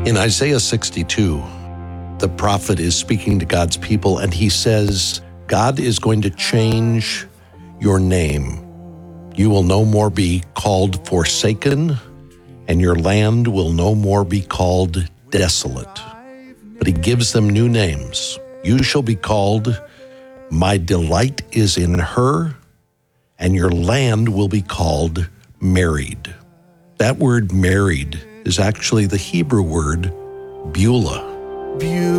In Isaiah 62, the prophet is speaking to God's people, and he says, God is going to change your name. You will no more be called forsaken, and your land will no more be called desolate. But he gives them new names. You shall be called, My delight is in her, and your land will be called married. That word married is actually the Hebrew word Beulah.